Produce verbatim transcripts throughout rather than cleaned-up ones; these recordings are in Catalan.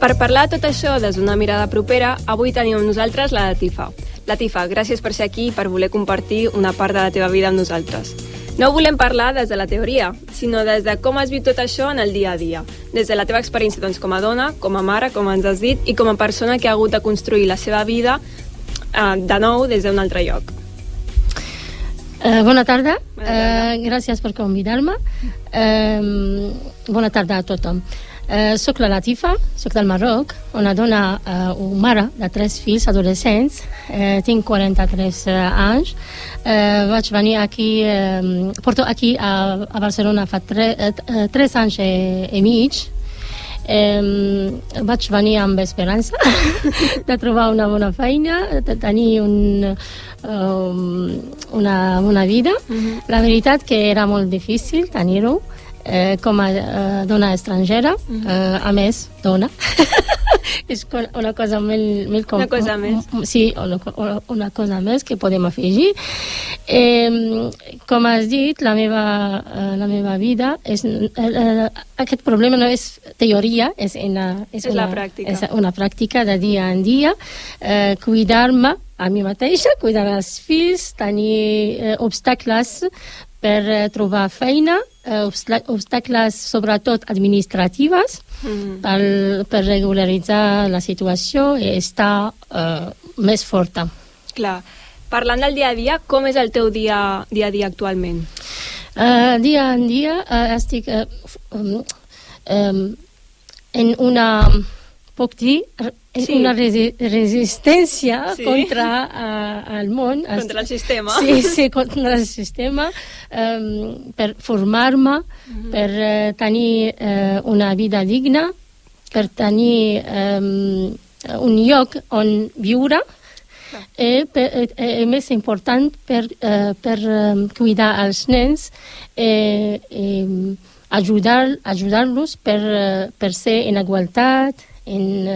Per parlar de tot això des d'una mirada propera, avui tenim amb nosaltres la Latifa. Latifa, gràcies per ser aquí i per voler compartir una part de la teva vida amb nosaltres. No volem parlar des de la teoria, sinó des de com has viscut tot això en el dia a dia, des de la teva experiència doncs, com a dona, com a mare, com ens has dit, i com a persona que ha hagut de construir la seva vida eh, de nou des d'un altre lloc. Uh, bona tarda, bona tarda. Uh, gràcies per convidar-me. Uh, bona tarda a tothom. Uh, soc la Latifa, soc del Marroc, una dona uh, o mare de tres fills adolescents, uh, tinc quaranta-tres uh, anys, uh, vaig venir aquí, uh, porto aquí a, a Barcelona fa tre, uh, tres anys i, i mig. Um, vaig venir amb esperança de trobar una bona feina, de tenir un, um, una, una vida. Uh-huh. La veritat que era molt difícil tenir-ho. Eh, com a eh, dona estrangera, uh-huh. eh, a més, dona. És una cosa molt... molt com, una cosa més. Sí, una, una cosa més que podem afegir. Eh, com has dit, la meva, eh, la meva vida, és, eh, aquest problema no és teoria, és, una, és, és, una, la pràctica. és una pràctica de dia en dia. Eh, cuidar-me a mi mateixa, cuidar els fills, tenir eh, obstacles per eh, trobar feina, eh, obstacles sobretot administratives, mm. per, per regularitzar la situació i estar eh, més forta. Clar. Parlant del dia a dia, com és el teu dia, dia a dia actualment? Uh, dia en dia uh, estic uh, um, um, en una... puc dir, sí. una resi resistència sí. contra uh, el món. Contra el sistema. Sí, sí, contra el sistema, um, per formar-me, mm-hmm. per uh, tenir uh, una vida digna, per tenir um, un lloc on viure, ah. i, per, i, i més important, per, uh, per um, cuidar els nens i, i ajudar, ajudar-los per, uh, per ser en igualtat, En,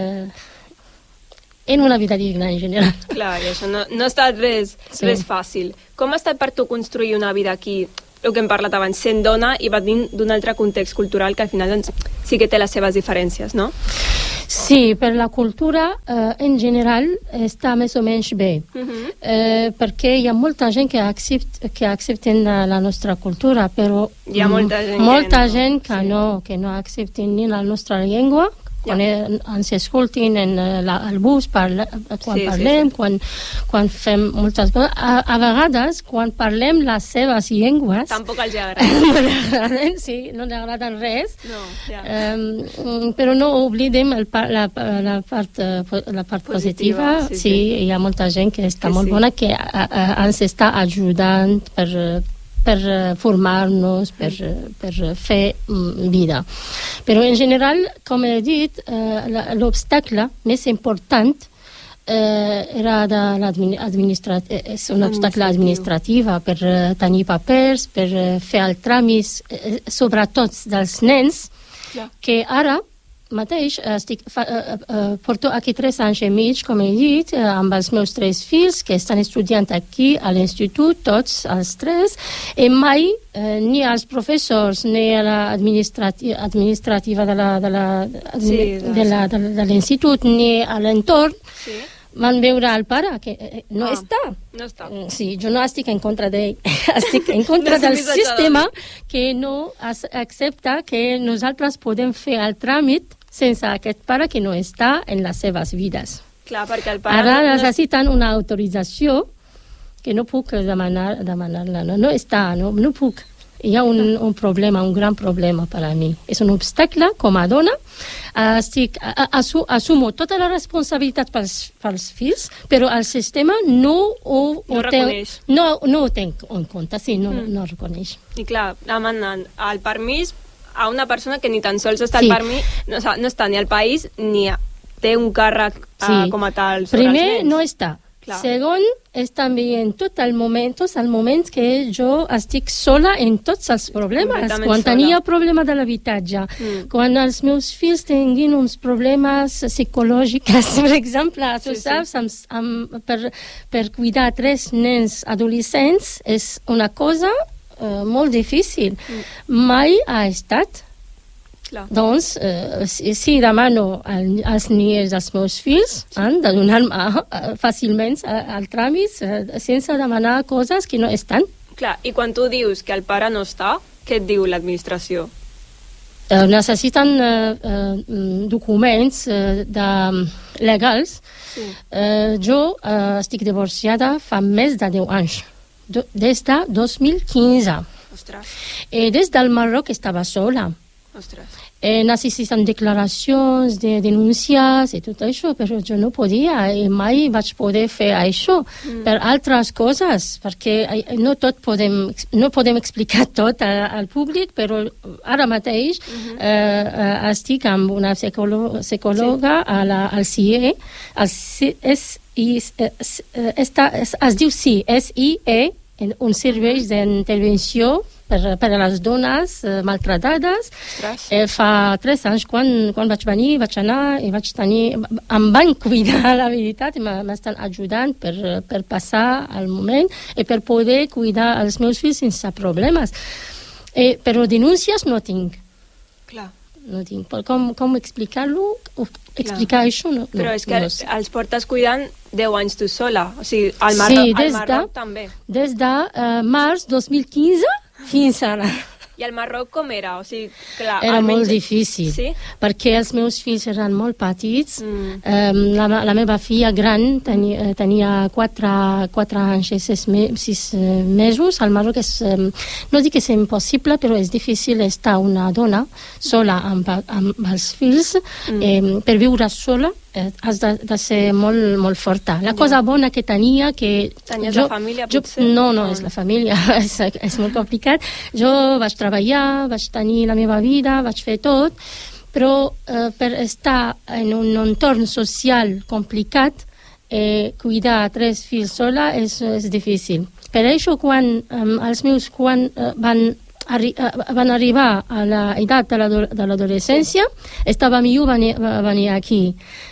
uh, en una vida digna en general. Clar, i això no, no ha estat res, sí. res fàcil. Com ha estat per tu construir una vida aquí, el que hem parlat abans, sent dona i venint d'un altre context cultural que al final doncs, sí que té les seves diferències, no? Sí, per la cultura eh, en general està més o menys bé, uh-huh. eh, perquè hi ha molta gent que, accept, que accepten la, la nostra cultura, però hi ha molta gent, molta que, gent no. que, Sí. no, que no accepten ni la nostra llengua, quan ja. ens escoltin en la, al bus, parla, quan sí, parlem, sí, sí. Quan, quan fem moltes coses. A, a vegades, quan parlem les seves llengües... Tampoc els agrada. no li agraden, sí, no li agraden res. No, ja. um, però no oblidem el, la, la part, la part positiva. positiva. Sí, sí, sí. Hi ha molta gent que està sí, molt sí. bona, que a, a, ens està ajudant per... per formar-nos, per, per fer vida. Però en general, com he dit, eh, l'obstacle més important eh, era de l'administrativa, és un obstacle administratiu per tenir papers, per fer el tràmit, eh, sobretot dels nens, ja. que ara mateix estic, fa, uh, uh, porto aquí tres anys i mig, com he dit, uh, amb els meus tres fills que estan estudiant aquí a l'institut, tots els tres, i mai uh, ni els professors ni a l'administrativa administrativa de la, de la, sí, de la, de, de l'institut ni a l'entorn sí. van veure el pare, que eh, no, ah, està. no està. Sí, jo no estic en contra d'ell, estic en contra no del sistema que no accepta que nosaltres podem fer el tràmit sense aquest pare que no està en les seves vides. Clar, perquè el pare... Ara necessiten una autorització que no puc demanar, demanar-la, no, no està, no, no puc. Hi ha un, un problema, un gran problema per a mi. És un obstacle com a dona. Estic, assu, assumo tota la responsabilitat pels, pels fills, però el sistema no ho, no ho té, no, no ho té en compte, sí, no, mm. no ho reconeix. I clar, demanen el permís a una persona que ni tan sols està sí. al permís, no, no està ni al país ni a, té un càrrec sí. uh, com a tal sobre Primer, els nens. no està. Clar. Segon, és també en tot el moment, tots els moments que jo estic sola en tots els problemes. Quan sola. Tenia problema de l'habitatge, mm. quan els meus fills tinguin uns problemes psicològics, per exemple, tu sí, saps, sí. Amb, amb, per, per cuidar tres nens adolescents és una cosa uh, molt difícil. Mm. Mai ha estat. Clar. Doncs, eh, si, si demano al, als niets dels meus fills, sí. han de donar-me eh, fàcilment al tràmit eh, sense demanar coses que no estan. Clar, i quan tu dius que el pare no està, què et diu l'administració? Eh, necessiten eh, eh, documents eh, de, legals. Sí. Eh, jo eh, estic divorciada fa més de deu anys, do, des de dos mil quinze. Ostres. Eh, des del Marroc estava sola. Ostres. Eh, necessiten declaracions, de denúncies i tot això, però jo no podia i mai vaig poder fer això mm. per altres coses, perquè no tot podem, no podem explicar tot a, al públic, però ara mateix mm-hmm. eh, estic amb una psicòloga, psicòloga sí. a la, al C I E, al C, es, i, es, esta, es, es diu C I E, S I E, un servei d'intervenció per, per a les dones eh, maltratades. Eh, fa tres anys, quan, quan vaig venir, vaig anar i vaig tenir... Em van cuidar, la veritat, i m'estan ajudant per, per passar el moment i per poder cuidar els meus fills sense problemes. Eh, però denúncies no tinc. Clar. No tinc. Com, com explicar-lo? Explicar Clar. Això? No, no, però és que no els portes cuidant deu anys tu sola. O sigui, al Marroc, sí, al Marroc de, també. Des de uh, març dos mil quinze fins ara. I el Marroc com era? O sigui, clar, era almenys... molt difícil, sí? Perquè els meus fills eren molt petits. Mm. Um, la, la meva filla gran tenia, tenia quatre, quatre anys i sis, me, sis mesos. Al Marroc és, um, no dic que és impossible, però és difícil estar una dona sola amb, amb els fills. Mm. Eh, per viure sola eh, has de, de ser molt, molt forta. La cosa bona que tenia... que Tenies jo, la família, jo, potser? No, no, és la família. és, és molt complicat. Jo vaig treballar, vaig tenir la meva vida, vaig fer tot, però eh, per estar en un entorn social complicat, eh, cuidar tres fills sola és, és difícil. Per això, quan um, els meus quan, uh, van, arri uh, van arribar a l'edat de l'adolescència, estava millor venir, venir aquí.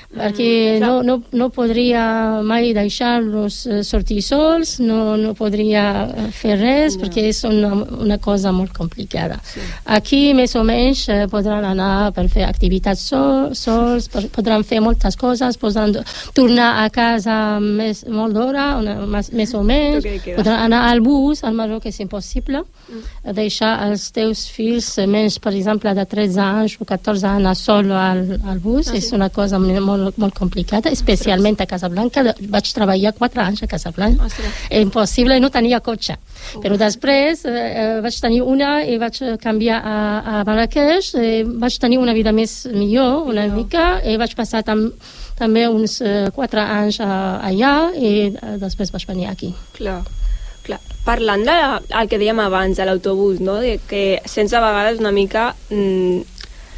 Perquè no, no, no podria mai deixar-los sortir sols, no, no podria fer res, no. perquè és una, una cosa molt complicada. Sí. Aquí, més o menys, podran anar per fer activitats sol, sols, podran fer moltes coses, podran tornar a casa més, molt d'hora, més o menys, podran anar al bus, al Marroc és impossible, mm. deixar els teus fills, menys, per exemple, de tretze anys o catorze anys sol al, al bus, ah, sí. és una cosa molt molt complicada, especialment a Casablanca. Vaig treballar quatre anys a Casablanca. És impossible, no tenia cotxe. Uh. Però després eh, vaig tenir una i vaig canviar a, a Marrakeix, eh, vaig tenir una vida més millor, una millor. mica, i vaig passar tam, també uns eh, quatre anys a, allà i eh, després vaig venir aquí. Clar. Clar. Parlant del que dèiem abans, de l'autobús, no? De que sents a vegades una mica... Mm,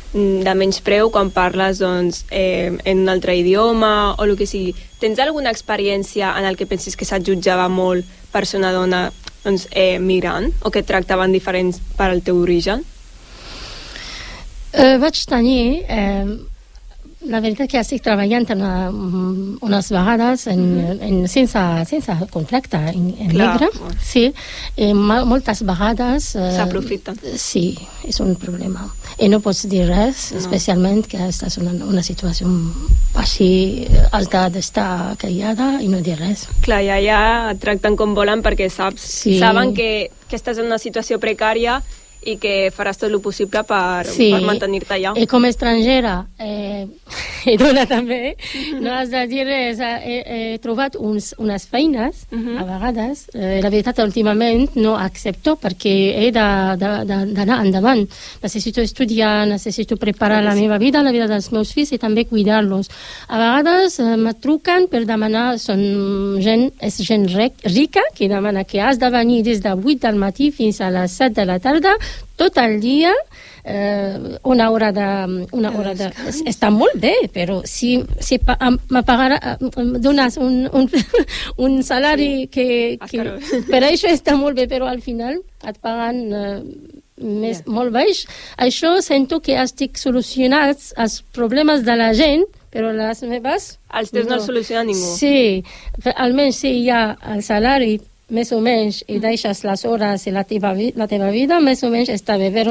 de menyspreu quan parles doncs, eh, en un altre idioma o el que sigui. Tens alguna experiència en el que pensis que s'ajutjava molt per ser una dona doncs, eh, migrant o que et tractaven diferents per al teu origen? Uh, vaig tenir... Eh, la veritat que estic treballant una, unes vegades en, mm-hmm. en, sense, sense contracte en, en negre. Sí, i moltes vegades... Eh, s'aprofiten. Sí, és un problema. I no pots dir res, no. especialment que estàs en una, una situació així, has d'estar callada i no dir res. Clar, ja, ja et tracten com volen perquè saps, sí. saben que, que estàs en una situació precària i que faràs tot el possible per, sí. per mantenir-te allà. I com a estrangera, eh, i dona també, mm-hmm. no has de dir res. He, he trobat uns, unes feines, mm-hmm. a vegades. Eh, la veritat, últimament no accepto perquè he d'anar endavant. Necessito estudiar, necessito preparar la meva vida, la vida dels meus fills i també cuidar-los. A vegades eh, me truquen per demanar, són gent, és gent rica, que demana que has de venir des de vuit del matí fins a les set de la tarda, tot el dia, eh, una hora de... Una hora de està molt bé, però si, si me pagarà, em dones un, un, un salari sí. que, que per això està molt bé, però al final et paguen eh, més, yeah. molt baix. Això sento que estic solucionant els problemes de la gent, però les meves... Els teus no, no els soluciona ningú. Sí, almenys si hi ha el salari més o menys, i deixes les hores i la teva, la teva vida, més o menys està bé, però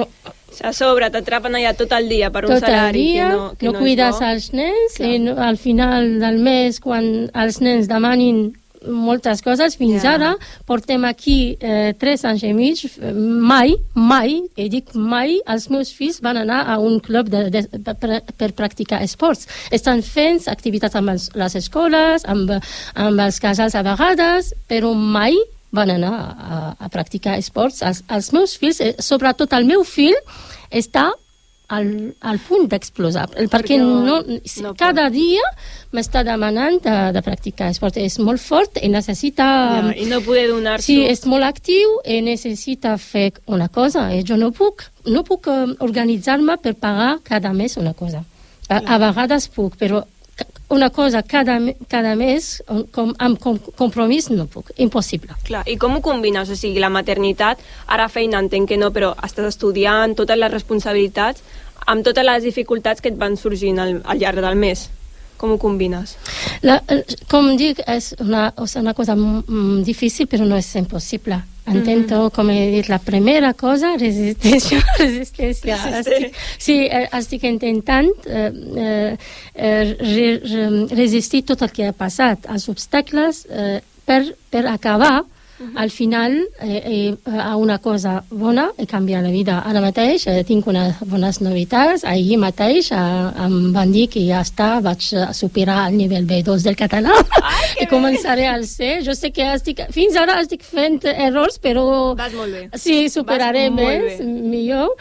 A sobre t'atrapen allà tot el dia per un tot salari dia, que no, que no, no cuides és bo. els nens, Clar. i no, al final del mes, quan els nens demanin moltes coses, fins Ja. ara portem aquí eh, tres anys i mig, mai, mai, i dic mai, els meus fills van anar a un club de, de, per, per practicar esports. Estan fent activitats amb els, les escoles, amb, amb els casals a vegades, però mai van anar a, a practicar esports. Els, els meus fills, eh, sobretot el meu fill, està al, al punt d'explosar, perquè, perquè no, no cada pot. dia m'està demanant de, de practicar esport. És molt fort i necessita... Ja, I no poder donar-s'ho. Sí, és molt actiu i necessita fer una cosa. I jo no puc, no puc uh, organitzar-me per pagar cada mes una cosa. A, a vegades puc, però una cosa cada, cada mes com, amb com, compromís no puc, impossible. Clar, i com ho combines? O sigui, la maternitat, ara feina entenc que no, però estàs estudiant, totes les responsabilitats, amb totes les dificultats que et van sorgint al, al llarg del mes. Com ho combines? La, com dic, és una, és una cosa mm, difícil, però no és impossible. Intento, mm-hmm. com he dit, la primera cosa, resistència. resistència. Estic, sí, estic intentant eh, eh, re, re, resistir tot el que ha passat, els obstacles, eh, per, per acabar Uh-huh. al final eh, eh, a una cosa bona i canviar la vida. Ara mateix eh, tinc unes bones novetats. Ahir mateix eh, em van dir que ja està, vaig superar el nivell B dos del català. Ai, i començaré al C. Jo sé que estic, fins ara estic fent errors, però vas molt bé. Sí, superaré més, millor.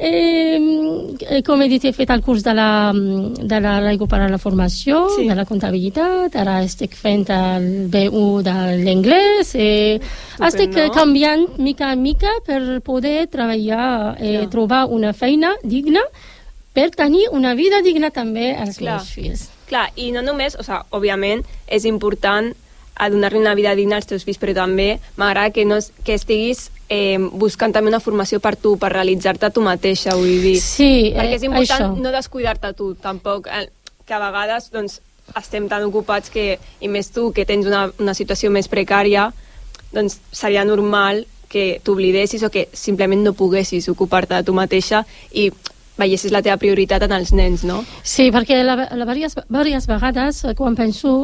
Eh, com he dit, he fet el curs de la, de la Laigo per a la formació, sí. de la comptabilitat. Ara estic fent el B u de l'anglès. Eh, Estic no? canviant mica en mica per poder treballar i eh, trobar una feina digna per tenir una vida digna també als Clar. meus fills. Clar, i no només, o sigui, òbviament, és important a donar-li una vida digna als teus fills, però també m'agrada que, no, que estiguis eh, buscant també una formació per tu, per realitzar-te tu mateixa, vull dir. Sí, perquè és important això. no descuidar-te tu, tampoc, que a vegades doncs, estem tan ocupats que, i més tu, que tens una, una situació més precària, doncs seria normal que t'oblidessis o que simplement no poguessis ocupar-te de tu mateixa i veiessis la teva prioritat en els nens, no? Sí, perquè la, la, diverses, diverses vegades quan penso